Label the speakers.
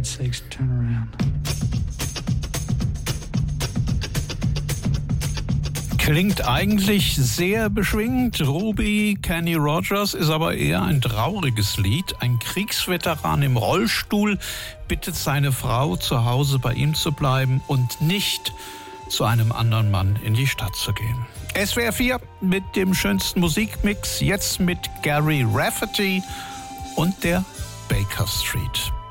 Speaker 1: God's sakes, turn around.
Speaker 2: Klingt eigentlich sehr beschwingt. Ruby Kenny Rogers ist aber eher ein trauriges Lied. Ein Kriegsveteran im Rollstuhl bittet seine Frau, zu Hause bei ihm zu bleiben und nicht zu einem anderen Mann in die Stadt zu gehen. SWR 4 mit dem schönsten Musikmix, jetzt mit Gary Rafferty und der Baker Street.